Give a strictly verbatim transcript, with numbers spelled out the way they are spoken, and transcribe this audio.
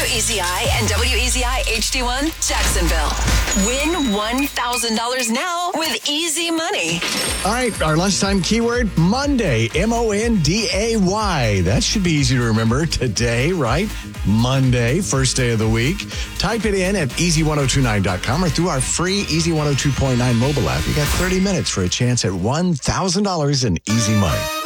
E Z I and W E Z I H D one Jacksonville. Win one thousand dollars now with Easy Money. All right, our lunchtime keyword, Monday, M O N D A Y. That should be easy to remember today, right? Monday, first day of the week. Type it in at easy ten twenty-nine dot com or through our free Easy one oh two point nine mobile app. You got thirty minutes for a chance at one thousand dollars in easy money.